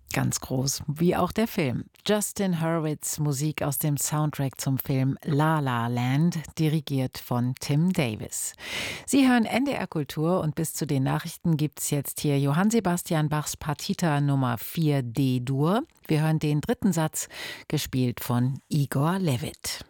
Ganz groß, wie auch der Film. Justin Hurwitz, Musik aus dem Soundtrack zum Film La La Land, dirigiert von Tim Davis. Sie hören NDR Kultur und bis zu den Nachrichten gibt's jetzt hier Johann Sebastian Bachs Partita Nummer 4 D-Dur. Wir hören den dritten Satz, gespielt von Igor Levit.